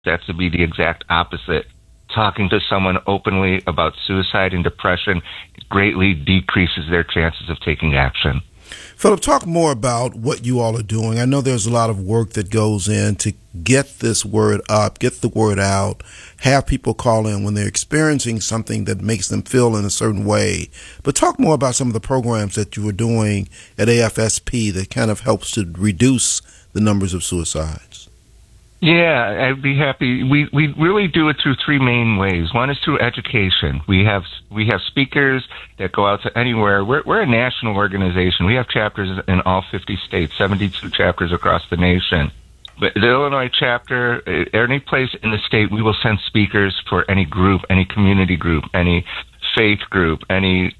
That's to be the exact opposite. Talking to someone openly about suicide and depression greatly decreases their chances of taking action. Philip, talk more about what you all are doing. I know there's a lot of work that goes in to get this word up, get the word out, have people call in when they're experiencing something that makes them feel in a certain way. But talk more about some of the programs that you were doing at AFSP that kind of helps to reduce the numbers of suicides. Yeah, I'd be happy. We really do it through three main ways. One is through education. We have speakers that go out to anywhere. We're a national organization. We have chapters in all 50 states, 72 chapters across the nation. But the Illinois chapter, any place in the state, we will send speakers for any group, any community group, any faith group, any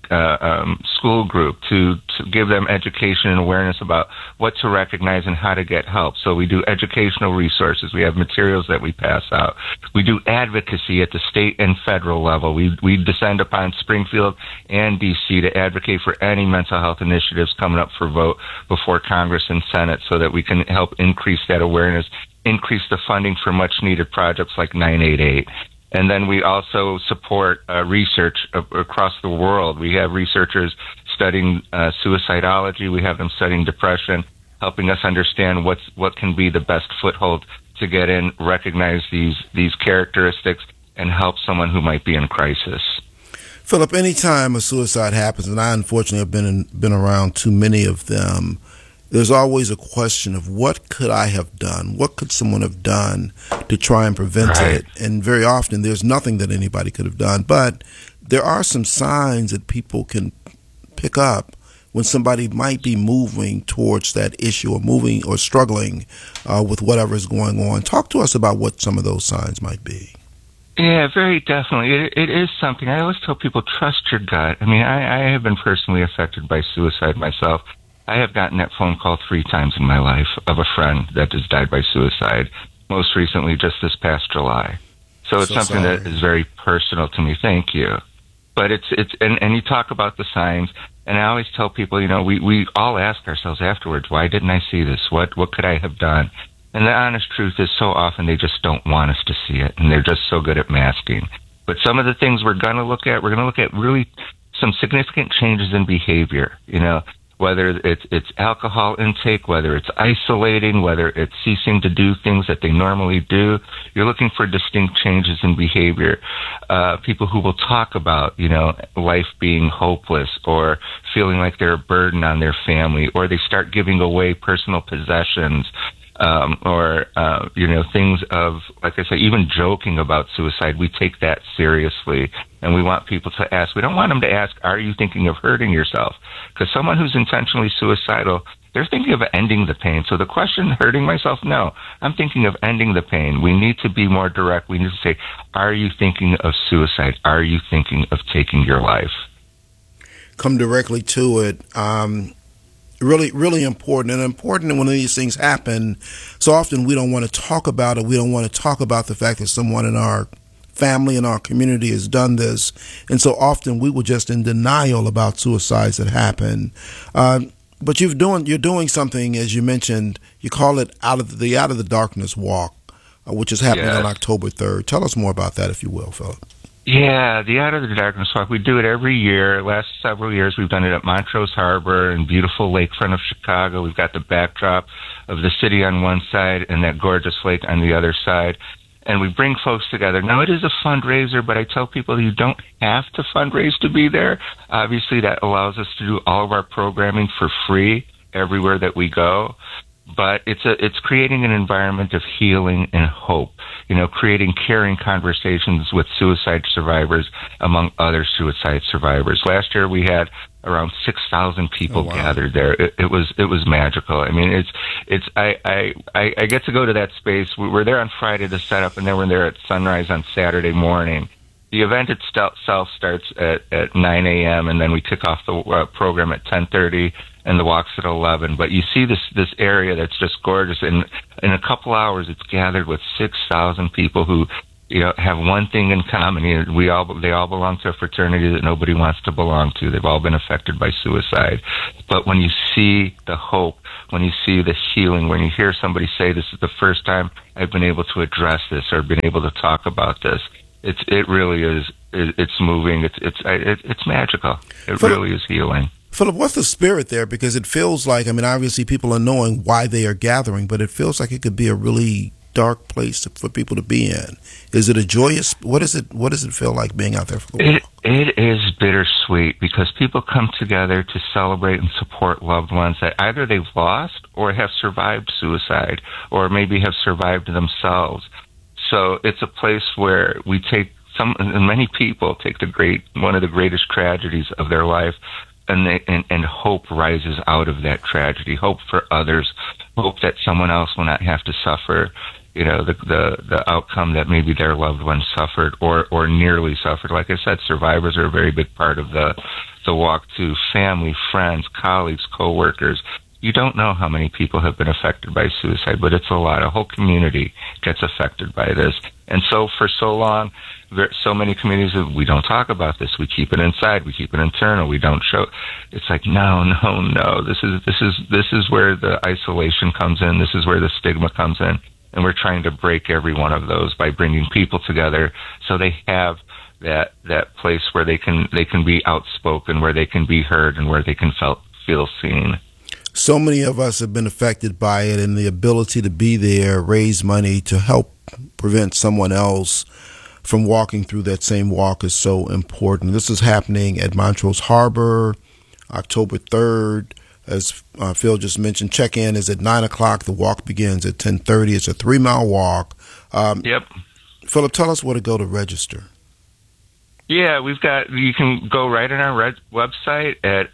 school group to give them education and awareness about what to recognize and how to get help. So we do educational resources. We have materials that we pass out. We do advocacy at the state and federal level. We descend upon Springfield and D.C. to advocate for any mental health initiatives coming up for vote before Congress and Senate so that we can help increase that awareness, increase the funding for much-needed projects like 988. And then we also support research across the world. We have researchers studying suicidology. We have them studying depression, helping us understand what can be the best foothold to get in, recognize these characteristics, and help someone who might be in crisis. Philip, anytime a suicide happens, and I unfortunately have been around too many of them, there's always a question of what could I have done? What could someone have done to try and prevent it? And very often there's nothing that anybody could have done. But there are some signs that people can pick up when somebody might be moving towards that issue or moving or struggling with whatever is going on. Talk to us about what some of those signs might be. Yeah, very definitely. It is something. I always tell people, trust your gut. I mean, I have been personally affected by suicide myself. I have gotten that phone call 3 times in my life of a friend that has died by suicide, most recently just this past July. So it's something that is very personal to me. Thank you. But it's and you talk about the signs, and I always tell people, we all ask ourselves afterwards, why didn't I see this? What could I have done? And the honest truth is so often they just don't want us to see it, and they're just so good at masking. But some of the things we're going to look at really some significant changes in behavior, whether it's alcohol intake, whether it's isolating, whether it's ceasing to do things that they normally do. You're looking for distinct changes in behavior. People who will talk about, life being hopeless or feeling like they're a burden on their family, or they start giving away personal possessions, or things of, like I say, even joking about suicide. We take that seriously, and we want people to ask. We don't want them to ask, are you thinking of hurting yourself? Because someone who's intentionally suicidal, they're thinking of ending the pain. So the question, hurting myself? No, I'm thinking of ending the pain. We need to be more direct. We need to say, are you thinking of suicide? Are you thinking of taking your life? Come directly to it. Really, really important. And important when these things happen, so often we don't want to talk about it. We don't want to talk about the fact that someone in our family, in our community has done this. And so often we were just in denial about suicides that happen. But you're doing something, as you mentioned, you call it Out of the Darkness Walk, which is happening on October 3rd. Tell us more about that, if you will, Philip. Yeah, the Out of the Darkness Walk, we do it every year. Last several years, we've done it at Montrose Harbor and beautiful lakefront of Chicago. We've got the backdrop of the city on one side and that gorgeous lake on the other side. And we bring folks together. Now, it is a fundraiser, but I tell people you don't have to fundraise to be there. Obviously, that allows us to do all of our programming for free everywhere that we go. But it's creating an environment of healing and hope, creating caring conversations with suicide survivors among other suicide survivors. Last year we had around 6,000 people gathered there. It was magical. I mean, I get to go to that space. We were there on Friday to set up, and then we're there at sunrise on Saturday morning. The event itself starts at 9 a.m., and then we kick off the program at 10:30, and the walk's at 11. But you see this area that's just gorgeous, and in a couple hours it's gathered with 6,000 people who, have one thing in common. They all belong to a fraternity that nobody wants to belong to. They've all been affected by suicide. But when you see the hope, when you see the healing, when you hear somebody say, "This is the first time I've been able to address this or been able to talk about this," it really is. It's moving. It's magical. It really is healing. Philip, what's the spirit there? Because it feels like, obviously people are knowing why they are gathering, but it feels like it could be a really dark place for people to be in. Is it a joyous? What does it feel like being out there for the walk? It is bittersweet because people come together to celebrate and support loved ones that either they've lost or have survived suicide or maybe have survived themselves. So it's a place where we take many people take one of the greatest tragedies of their life, and hope rises out of that tragedy. Hope for others, hope that someone else will not have to suffer, the outcome that maybe their loved ones suffered or nearly suffered. Like I said, survivors are a very big part of the walk too. Family, friends, colleagues, coworkers. You don't know how many people have been affected by suicide, but it's a lot. A whole community gets affected by this. And so for so long, so many communities, we don't talk about this. We keep it inside. We keep it internal. We don't show. It's like, no. This is where the isolation comes in. This is where the stigma comes in. And we're trying to break every one of those by bringing people together so they have that place where they can be outspoken, where they can be heard, and where they can feel seen. So many of us have been affected by it, and the ability to be there, raise money to help prevent someone else from walking through that same walk is so important. This is happening at Montrose Harbor, October 3rd. As Phil just mentioned, check-in is at 9 o'clock. The walk begins at 10:30. It's a 3-mile walk. Yep. Philip, tell us where to go to register. Yeah, you can go right on our website at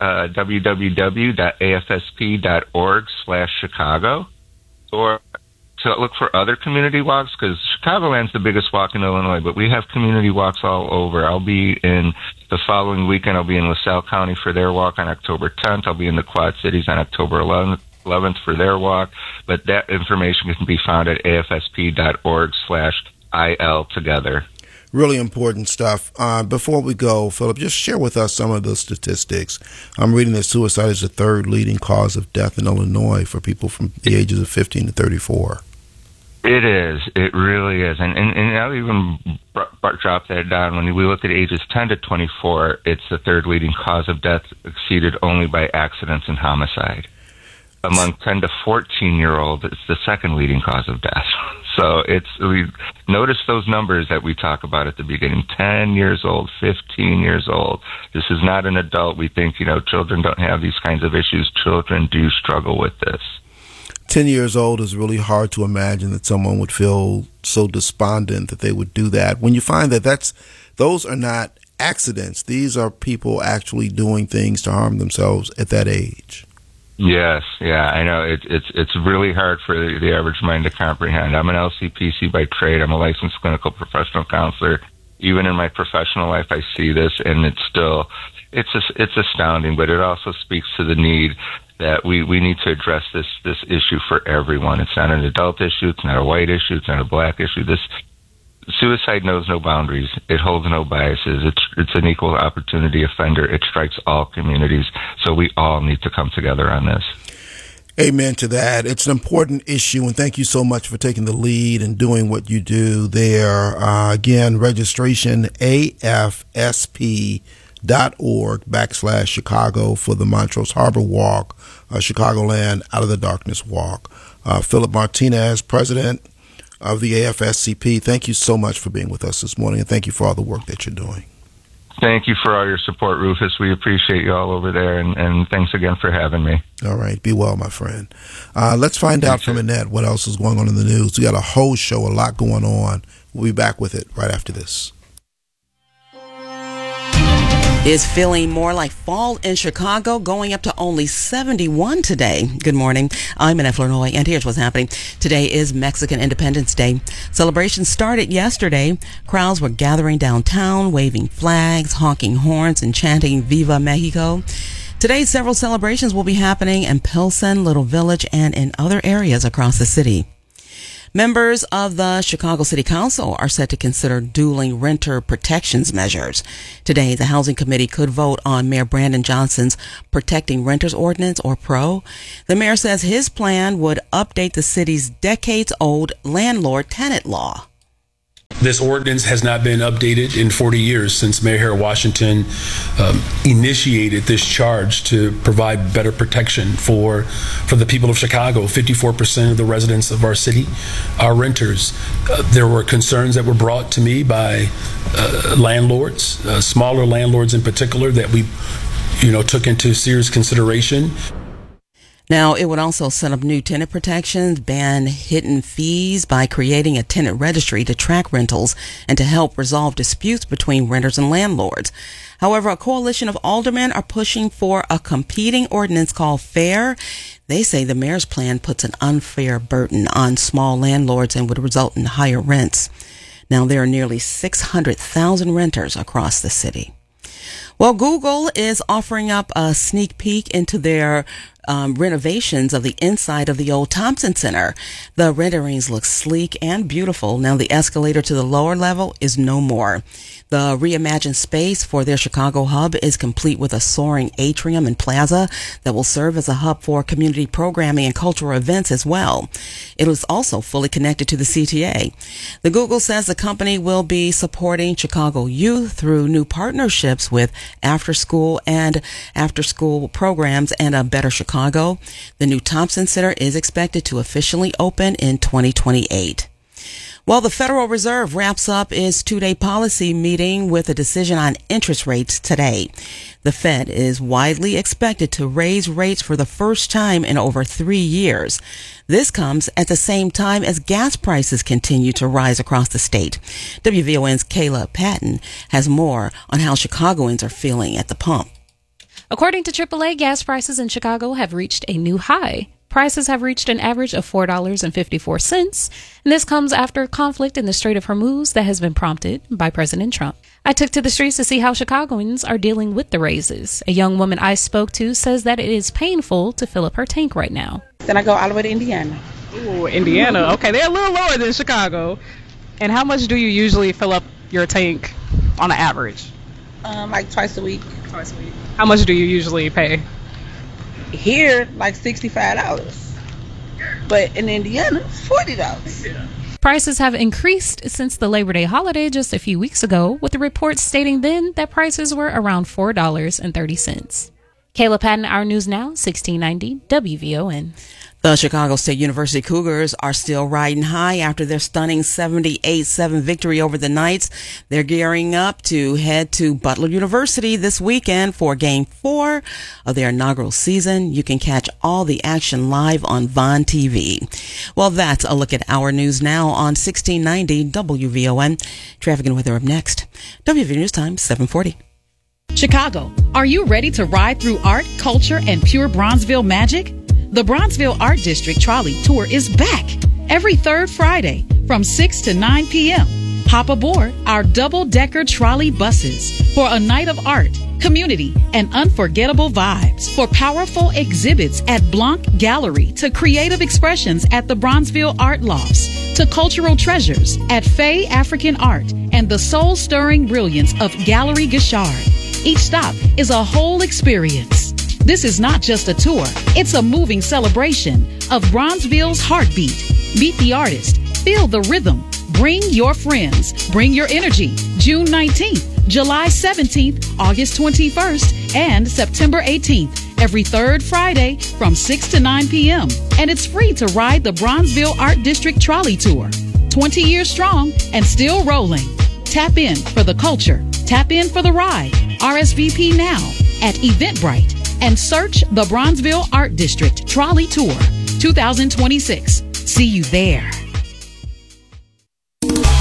www.afsp.org/Chicago, or to look for other community walks, because Chicagoland's the biggest walk in Illinois, but we have community walks all over. I'll be in the following weekend. I'll be in LaSalle County for their walk on October 10th. I'll be in the Quad Cities on October 11th for their walk, but that information can be found at afsp.org/IL together. Really important stuff. Before we go, Philip, just share with us some of the statistics. I'm reading that suicide is the third leading cause of death in Illinois for people from the ages of 15 to 34. It is. It really is. And I'll even drop that down. When we look at ages 10 to 24, it's the third leading cause of death, exceeded only by accidents and homicide. Among 10 to 14-year-olds, it's the second leading cause of death. So we notice those numbers that we talk about at the beginning. 10 years old, 15 years old. This is not an adult. We think, children don't have these kinds of issues. Children do struggle with this. 10 years old is really hard to imagine that someone would feel so despondent that they would do that. When you find that those are not accidents. These are people actually doing things to harm themselves at that age. Yes, yeah, I know. It's really hard for the average mind to comprehend. I'm an LCPC by trade. I'm a licensed clinical professional counselor. Even in my professional life, I see this, and it's astounding. But it also speaks to the need that we need to address this issue for everyone. It's not an adult issue. It's not a white issue. It's not a black issue. Suicide knows no boundaries. It holds no biases. It's an equal opportunity offender. It strikes all communities. So we all need to come together on this. Amen to that. It's an important issue, and thank you so much for taking the lead and doing what you do there. Again, registration, afsp.org/Chicago for the Montrose Harbor Walk, Chicagoland Out of the Darkness Walk. Philip Martinez, President of the AFSCP, thank you so much for being with us this morning, and thank you for all the work that you're doing. Thank you for all your support, Rufus. We appreciate you all over there, and thanks again for having me. All right. Be well, my friend. Let's find out from Annette what else is going on in the news. We got a whole show, a lot going on. We'll be back with it right after this. Is feeling more like fall in Chicago, going up to only 71 today. Good morning. I'm Annette Flournoy, and here's what's happening. Today is Mexican Independence Day. Celebrations started yesterday. Crowds were gathering downtown, waving flags, honking horns, and chanting Viva Mexico. Today, several celebrations will be happening in Pilsen, Little Village, and in other areas across the city. Members of the Chicago City Council are set to consider dueling renter protections measures. Today, the Housing Committee could vote on Mayor Brandon Johnson's Protecting Renters Ordinance, or PRO. The mayor says his plan would update the city's decades-old landlord-tenant law. This ordinance has not been updated in 40 years since Mayor Harold Washington initiated this charge to provide better protection for the people of Chicago. 54% of the residents of our city are renters. There were concerns that were brought to me by landlords, smaller landlords in particular, that we took into serious consideration. Now, it would also set up new tenant protections, ban hidden fees by creating a tenant registry to track rentals and to help resolve disputes between renters and landlords. However, a coalition of aldermen are pushing for a competing ordinance called FAIR. They say the mayor's plan puts an unfair burden on small landlords and would result in higher rents. Now, there are nearly 600,000 renters across the city. Well, Google is offering up a sneak peek into their renovations of the inside of the old Thompson Center. The renderings look sleek and beautiful. Now, the escalator to the lower level is no more. The reimagined space for their Chicago hub is complete with a soaring atrium and plaza that will serve as a hub for community programming and cultural events as well. It is also fully connected to the CTA. The Google says the company will be supporting Chicago youth through new partnerships with after-school programs and a Better Chicago. The new Thompson Center is expected to officially open in 2028. Well, the Federal Reserve wraps up its two-day policy meeting with a decision on interest rates today. The Fed is widely expected to raise rates for the first time in over 3 years. This comes at the same time as gas prices continue to rise across the state. WVON's Kayla Patton has more on how Chicagoans are feeling at the pump. According to AAA, gas prices in Chicago have reached a new high. Prices have reached an average of $4.54, and this comes after conflict in the Strait of Hormuz that has been prompted by President Trump. I took to the streets to see how Chicagoans are dealing with the raises. A young woman I spoke to says that it is painful to fill up her tank right now. Then I go all the way to Indiana. Ooh, Indiana. Okay, they're a little lower than Chicago. And how much do you usually fill up your tank on an average? Like twice a week. Twice a week. How much do you usually pay? Here, like $65. But in Indiana, $40. Yeah. Prices have increased since the Labor Day holiday just a few weeks ago, with the reports stating then that prices were around $4.30. Kayla Patton, Our News Now, 1690 WVON. The Chicago State University Cougars are still riding high after their stunning 78-7 victory over the Knights. They're gearing up to head to Butler University this weekend for Game 4 of their inaugural season. You can catch all the action live on Vaughn TV. Well, that's a look at Our News Now on 1690 WVON. Traffic and weather up next. WVON News Time, 740. Chicago, are you ready to ride through art, culture, and pure Bronzeville magic? The Bronzeville Art District Trolley Tour is back every third Friday from 6 to 9 p.m. Hop aboard our double-decker trolley buses for a night of art, community, and unforgettable vibes. For powerful exhibits at Blanc Gallery to creative expressions at the Bronzeville Art Lofts to cultural treasures at Fay African Art and the soul-stirring brilliance of Gallery Gishard. Each stop is a whole experience. This is not just a tour, it's a moving celebration of Bronzeville's heartbeat. Meet the artist, feel the rhythm, bring your friends, bring your energy. June 19th, July 17th, August 21st, and September 18th, every third Friday from 6 to 9 p.m. And it's free to ride the Bronzeville Art District Trolley Tour. 20 years strong and still rolling. Tap in for the culture. Tap in for the ride. RSVP now at Eventbrite and search the Bronzeville Art District Trolley Tour 2026. See you there.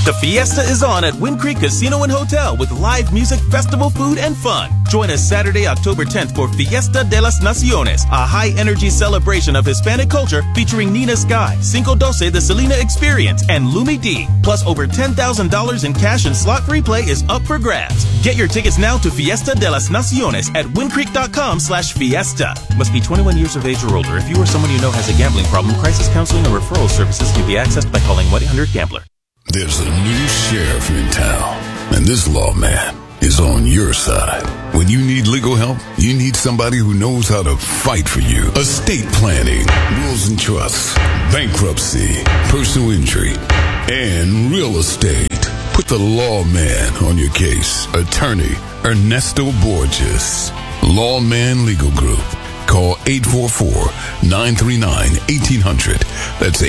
The Fiesta is on at Wind Creek Casino and Hotel with live music, festival food, and fun. Join us Saturday, October 10th for Fiesta de las Naciones, a high-energy celebration of Hispanic culture featuring Nina Sky, Cinco Doce, The Selena Experience, and Lumi D. Plus, over $10,000 in cash and slot-free play is up for grabs. Get your tickets now to Fiesta de las Naciones at windcreek.com/fiesta. Must be 21 years of age or older. If you or someone you know has a gambling problem, crisis counseling or referral services can be accessed by calling 1-800-GAMBLER. There's a new sheriff in town, and this lawman is on your side. When you need legal help, you need somebody who knows how to fight for you. Estate planning, wills and trusts, bankruptcy, personal injury, and real estate. Put the lawman on your case. Attorney Ernesto Borges. Lawman Legal Group. Call 844-939-1800. That's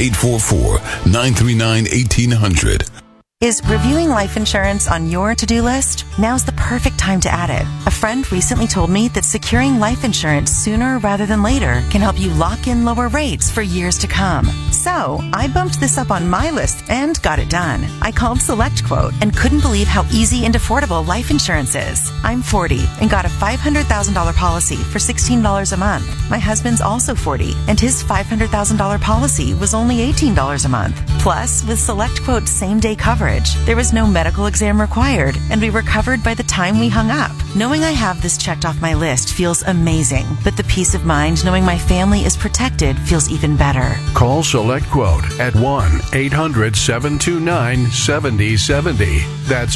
844-939-1800. Is reviewing life insurance on your to-do list? Now's the perfect time to add it. A friend recently told me that securing life insurance sooner rather than later can help you lock in lower rates for years to come. So, I bumped this up on my list and got it done. I called SelectQuote and couldn't believe how easy and affordable life insurance is. I'm 40 and got a $500,000 policy for $16 a month. My husband's also 40 and his $500,000 policy was only $18 a month. Plus, with SelectQuote's same-day coverage, there was no medical exam required, and we were covered by the time we hung up. Knowing I have this checked off my list feels amazing, but the peace of mind knowing my family is protected feels even better. Call SelectQuote at 1-800-729-7070. That's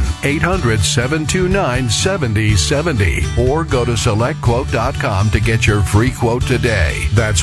1-800-729-7070. Or go to SelectQuote.com to get your free quote today. That's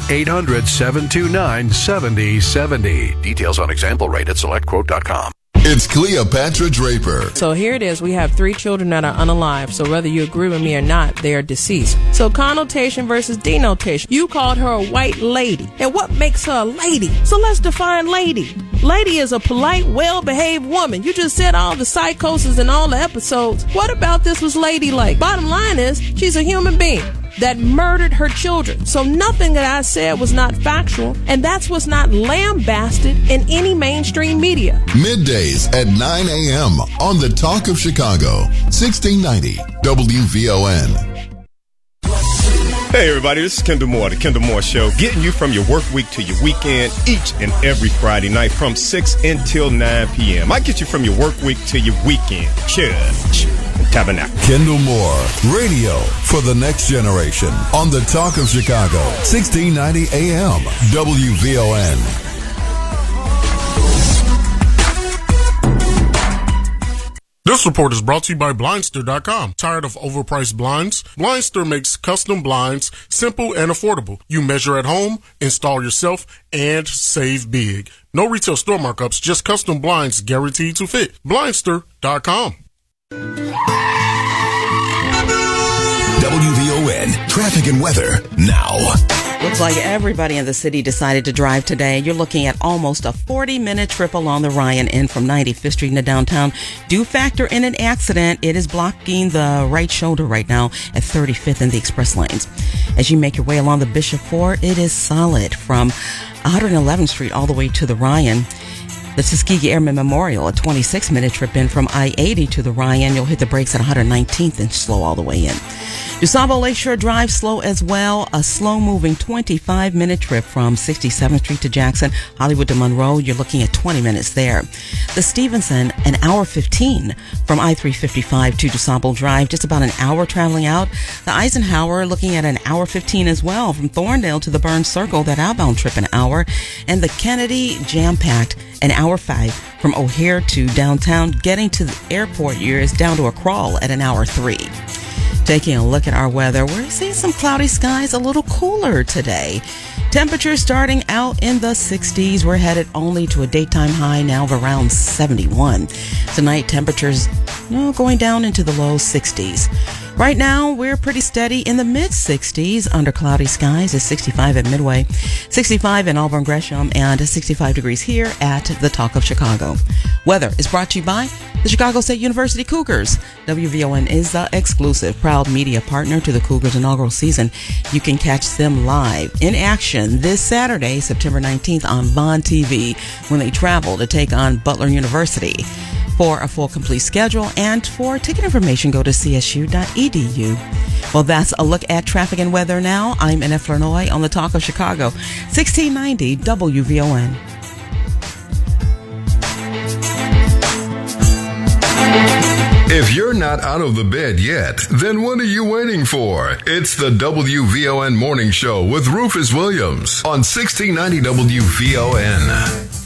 1-800-729-7070. Details on example rate at SelectQuote.com. It's Cleopatra Draper. So here it is. We have 3 children that are unalive. So whether you agree with me or not, they are deceased. So connotation versus denotation. You called her a white lady. And what makes her a lady? So let's define lady. Lady is a polite, well-behaved woman. You just said all the psychosis and all the episodes. What about this was ladylike? Bottom line is, she's a human being that murdered her children. So nothing that I said was not factual, and that's what's not lambasted in any mainstream media. Middays at 9 a.m. on the Talk of Chicago, 1690 WVON. Hey everybody, this is Kendall Moore, The Kendall Moore Show, getting you from your work week to your weekend each and every Friday night from 6 until 9 p.m. I get you from your work week to your weekend. Church and Tabernacle. Kendall Moore, radio for the next generation on the Talk of Chicago, 1690 AM, WVON. This report is brought to you by Blindster.com. Tired of overpriced blinds? Blindster makes custom blinds simple and affordable. You measure at home, install yourself, and save big. No retail store markups, just custom blinds guaranteed to fit. Blindster.com. WVON, traffic and weather now. Looks like everybody in the city decided to drive today. You're looking at almost a 40-minute trip along the Ryan in from 95th Street into downtown. Do factor in an accident. It is blocking the right shoulder right now at 35th in the express lanes. As you make your way along the Bishop 4, it is solid from 111th Street all the way to the Ryan. The Tuskegee Airmen Memorial, a 26-minute trip in from I-80 to the Ryan. You'll hit the brakes at 119th and slow all the way in. DuSable Lakeshore Drive, slow as well. A slow-moving 25-minute trip from 67th Street to Jackson, Hollywood to Monroe. You're looking at 20 minutes there. The Stevenson, an hour 15 from I-355 to DuSable Drive, just about an hour traveling out. The Eisenhower, looking at an hour 15 as well from Thorndale to the Burns Circle, that outbound trip an hour. And the Kennedy, jam-packed, an hour 5 from O'Hare to downtown. Getting to the airport here is down to a crawl at an hour 3. Taking a look at our weather, we're seeing some cloudy skies, a little cooler today. Temperatures starting out in the 60s. We're headed only to a daytime high now of around 71. Tonight, temperatures going down into the low 60s. Right now, we're pretty steady in the mid-60s under cloudy skies. It's 65 at Midway, 65 in Auburn Gresham, and 65 degrees here at the Talk of Chicago. Weather is brought to you by the The Chicago State University Cougars. WVON is the exclusive proud media partner to the Cougars inaugural season. You can catch them live in action this Saturday, September 19th on Vaughn TV when they travel to take on Butler University. For a full complete schedule and for ticket information, go to csu.edu. Well, that's a look at traffic and weather now. I'm Annette Flournoy on the Talk of Chicago, 1690 WVON. If you're not out of the bed yet, then what are you waiting for? It's the WVON Morning Show with Rufus Williams on 1690 WVON.